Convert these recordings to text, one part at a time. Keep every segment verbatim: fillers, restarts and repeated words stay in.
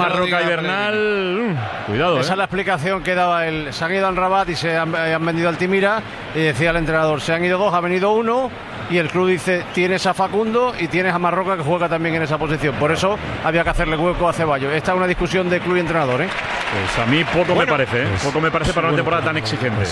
Marroca y Bernal, uh, cuidado. Esa eh. es la explicación que daba el. Se han ido al Rabat y se han, han vendido al Timira. Y decía el entrenador: se han ido dos, ha venido uno. Y el club dice: tienes a Facundo y tienes a Marroca, que juega también en esa posición. Por eso había que hacerle hueco a Ceballos. Esta es una discusión de club y entrenador, ¿eh? Pues a mí poco bueno, me parece, ¿eh? pues, Poco me parece para bueno, una temporada tan pues, exigente. Pues,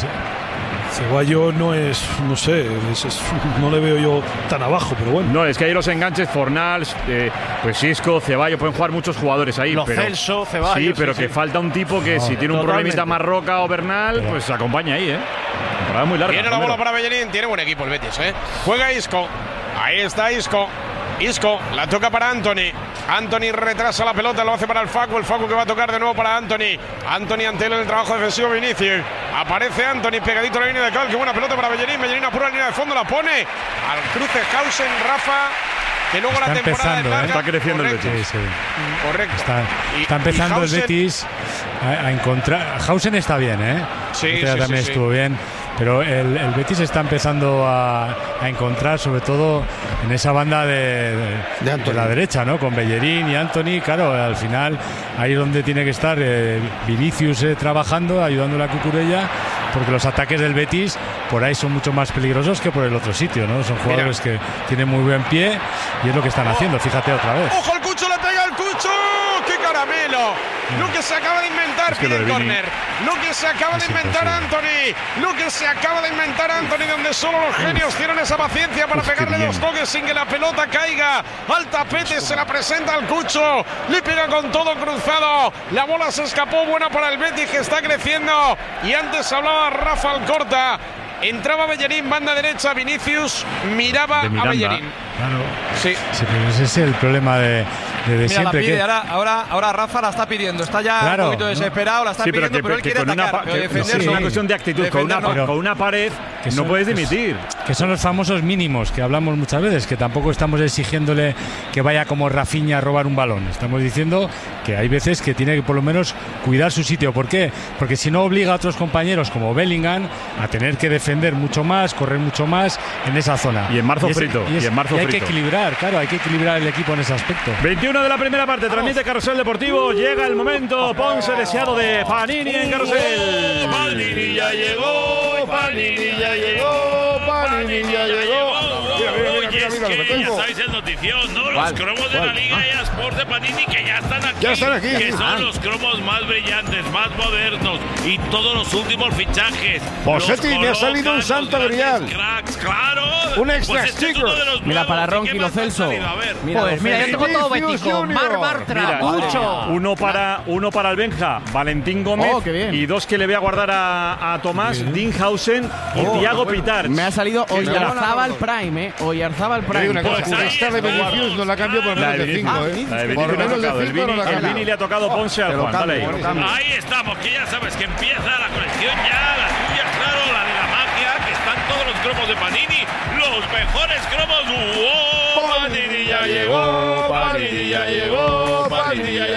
Ceballos no es, no sé, es, es, no le veo yo tan abajo, pero bueno. No, es que hay los enganches, Fornals, eh, pues Isco, Ceballos, pueden jugar muchos jugadores ahí. Los pero, Celso, Ceballos. Sí, pero sí, que sí. falta un tipo que No, si tiene un totalmente. problemita Marroca o Bernal, pues se acompaña ahí, ¿eh? Temporada muy larga. Viene la primero. bola para Bellerín, tiene buen equipo el Betis, ¿eh? Juega Isco, ahí está Isco. Isco, la toca para Anthony. Anthony retrasa la pelota, lo hace para el Facu. El Facu que va a tocar de nuevo para Anthony. Anthony ante él en el trabajo defensivo Vinicius. Aparece Anthony pegadito a la línea de cal. Qué buena pelota para Bellerín. Bellerín apura la línea de fondo, la pone al cruce Hausen, Rafa. Que luego Está la temporada empezando, es larga. ¿eh? Está creciendo el Correcto. Betis. Sí, sí. Correcto. Está, Y- está empezando y el Hausen- Betis a, a encontrar. Hausen está bien, ¿eh? Sí, Ortega sí, también sí, estuvo sí. bien. Pero el, el Betis está empezando a, a encontrar, sobre todo en esa banda de, de, de la derecha, ¿no? Con Bellerín y Anthony. Claro, al final ahí es donde tiene que estar eh, Vinicius eh, trabajando, ayudándole a Cucurella, porque los ataques del Betis por ahí son mucho más peligrosos que por el otro sitio, ¿no? Son jugadores que tienen muy buen pie y es lo que están haciendo. Fíjate otra vez. ¡Ojo al Cucho! ¡Le pega el Cucho! ¡Qué caramelo! Lo que se acaba de inventar, Es que pide lo el de Vini. córner. Lo que se acaba de Es inventar imposible. Anthony. Lo que se acaba de inventar Anthony, donde solo los genios tienen esa paciencia para Uf, qué pegarle bien. dos toques sin que la pelota caiga al tapete. Se la presenta al Cucho. Le pega con todo cruzado. La bola se escapó. Buena para el Betis, que está creciendo. Y antes hablaba Rafa Alcorta. Entraba Bellerín, banda derecha. Vinicius miraba De a Miranda. Bellerín. Claro. Sí. Sí, pero ese es el problema de, de, de Mira, siempre. la pide, que, ahora, ahora, ahora Rafa la está pidiendo. Está ya Claro, un poquito ¿no? desesperado, la está Sí, pero pidiendo, que, pero él que quiere con una, atacar. pa- pero que- defender sí, es no. una cuestión de actitud. Con una, Defender no. con una pared que no son- puedes que- dimitir. que son los famosos mínimos que hablamos muchas veces, que tampoco estamos exigiéndole que vaya como Rafinha a robar un balón. Estamos diciendo que hay veces que tiene que por lo menos cuidar su sitio. ¿Por qué? Porque si no obliga a otros compañeros como Bellingham a tener que defender mucho más, correr mucho más en esa zona. Y en marzo es- frito, y en marzo y hay que frito. equilibrar, claro, hay que equilibrar el equipo en ese aspecto. veintiuno de la primera parte, transmite Carrusel Deportivo. Llega el momento, Ponce deseado de Panini en Carrusel. Panini ya llegó, Panini ya llegó, Panini ya llegó. Mira, mira, mira, mira, mira lo que Ya tengo. sabéis en notición, ¿no? Los ¿Cuál? cromos de ¿Cuál? la Liga y Sport de Panini que ya están aquí. Ya están aquí. Que son Ah. los cromos más brillantes, más modernos y todos los últimos fichajes. Posetti, Los me ha salido un colocan Santo los grandes Grial. Cracks, claro. Un extra Pues este es sticker. uno de los Mira, nuevos. para ¿Y Ronqui qué lo más han Celso. salido? A ver. Mira, pues mira, yo tengo todo Vinicius Bético. Junior. Mar Bartra, Mira, mucho. uno para, uno para el Benja, Valentín Gómez, Oh, qué bien. y dos que le voy a guardar a, a Tomás, Dinhausen y Oh, Thiago bueno. Pitar. Me ha salido Qué Oyarzábal Prime, eh. Oyarzábal Te digo Prime. una cosa, Pues ahí esta de estamos. Vinicius no la cambio por La menos de de Vinicius. cinco, Ah, ¿eh? La de Por Vinicius le ha menos tocado. de El cinco Vini, no la el cambio. Vini le ha tocado Ponce a Juan. Dale. Ahí estamos, que ya sabes que empieza la colección ya, la tuya, claro, la de la magia, que están todos los cromos de Panini, los mejores cromos. ¡Wow! Panini ya llegó, Panini ya llegó, Panini ya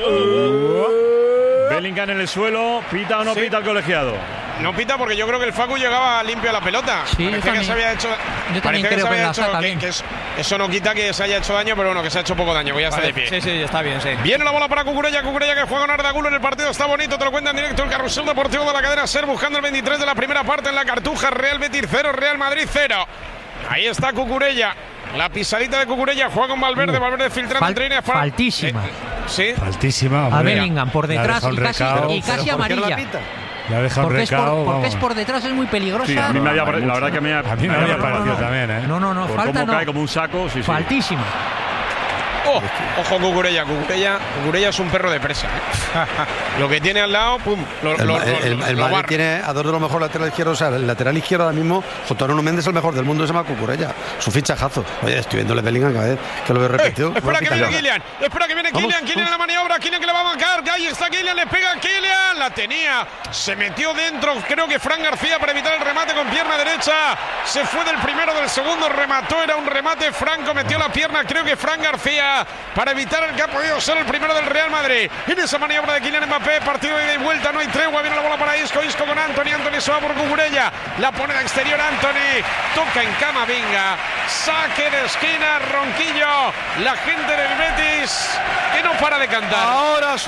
llegó. Bellingham en el suelo, ¿pita o no Sí. pita el colegiado? No pita porque yo creo que el Facu llegaba limpio a la pelota. Sí, yo Parecía que también. se había hecho. Yo también parecía que creo se que había la hecho saca que- bien. que es- eso no quita que se haya hecho daño, pero bueno, que se ha hecho poco daño, que ya está de pie. Sí, sí, está bien, sí. Viene la bola para Cucurella, Cucurella que juega con Ardagulo en el partido, está bonito, te lo cuenta en directo el Carrusel Deportivo de la cadena SER, buscando el veintitrés de la primera parte en la Cartuja. Real Betis cero, Real Madrid cero. Ahí está Cucurella, la pisadita de Cucurella, juega con Valverde, Valverde filtrando Fal- entre líneas para... faltísima. Eh, sí. Altísima. A hombre. Bellingham por Le ha detrás dejado y un casi, recao. y casi amarilla. Le ha dejado un Porque, es por, recao. porque vamos. es por detrás, es muy peligrosa. Sí, a mí me había pare- la verdad que me, ha- A mí me había parecido no. también, ¿eh? No, no, no, por falta cómo no. cae como un saco, sí, sí. Faltísima. Oh, ojo Cucurella, Cucurella, Cucurella es un perro de presa. ¿eh? Lo que tiene al lado, pum, lo, El, lo- Ma- el- lo- el lo Madrid barre. tiene a dos de los mejores laterales izquierdos. O sea, el lateral izquierdo ahora mismo, junto a Nuno Méndez, el mejor del mundo, se llama Cucurella. Su fichajazo. Oye, estoy viéndole Bellingham cada vez que lo veo repetido. Eh, espera que viene Vamos. Kylian, espera que viene Vamos, Kylian, Kylian en la maniobra, Kylian que le va a marcar, que ahí está Kylian, le pega a Kylian, la tenía, se metió dentro, creo que Fran García para evitar el remate con pierna derecha, se fue del primero, del segundo, remató, era un remate, Franco metió la pierna, creo que Fran García para evitar el que ha podido ser el primero del Real Madrid. En esa maniobra de Kylian Mbappé, partido de ida y vuelta, no hay tregua, viene la bola para Isco, Isco con Anthony, Anthony se va por Cucurella, la pone de exterior Anthony, toca en Camavinga, saque de esquina, Ronquillo, la gente del Betis que no para de cantar. Ahora